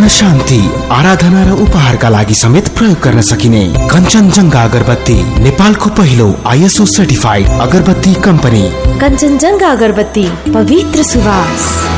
शान्ति, आराधना र उपहारका लागि समेत प्रयोग गर्न सकिने कञ्चनजङ्घा अगरबत्ती नेपालको पहिलो ISO सर्टिफाइड अगरबत्ती कम्पनी। कञ्चनजङ्घा अगरबत्ती, पवित्र सुवास।